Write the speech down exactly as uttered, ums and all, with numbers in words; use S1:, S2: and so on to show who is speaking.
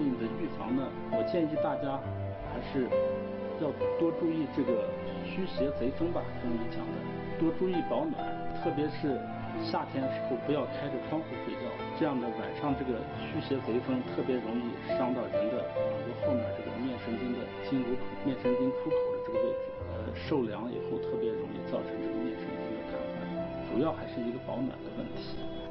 S1: 病的预防呢，我建议大家还是要多注意这个驱邪贼风吧，中医讲的，多注意保暖，特别是夏天的时候不要开着窗户睡觉，这样的晚上这个驱邪贼风特别容易伤到人的耳朵后面这个面神经的经颅口、面神经出口的这个位置，呃，受凉以后特别容易造成这个面神经的瘫痪，主要还是一个保暖的问题。